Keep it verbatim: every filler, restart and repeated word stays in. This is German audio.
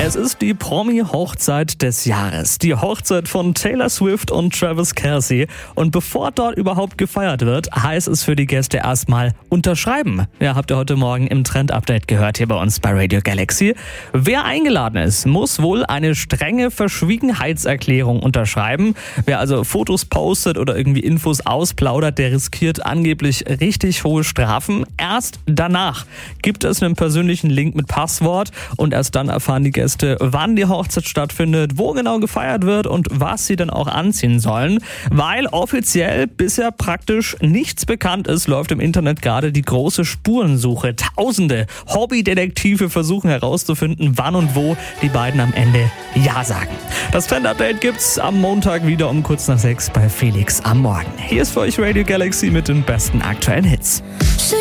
Es ist die Promi-Hochzeit des Jahres. Die Hochzeit von Taylor Swift und Travis Kelce. Und bevor dort überhaupt gefeiert wird, heißt es für die Gäste erstmal unterschreiben. Ja, habt ihr heute Morgen im Trend-Update gehört hier bei uns bei Radio Galaxy. Wer eingeladen ist, muss wohl eine strenge Verschwiegenheitserklärung unterschreiben. Wer also Fotos postet oder irgendwie Infos ausplaudert, der riskiert angeblich richtig hohe Strafen. Erst danach gibt es einen persönlichen Link mit Passwort und erst dann erfahren die Gäste, wann die Hochzeit stattfindet, wo genau gefeiert wird und was sie dann auch anziehen sollen. Weil offiziell bisher praktisch nichts bekannt ist, läuft im Internet gerade die große Spurensuche. Tausende Hobbydetektive versuchen herauszufinden, wann und wo die beiden am Ende Ja sagen. Das Trend-Update gibt's am Montag wieder um kurz nach sechs bei Felix am Morgen. Hier ist für euch Radio Galaxy mit den besten aktuellen Hits.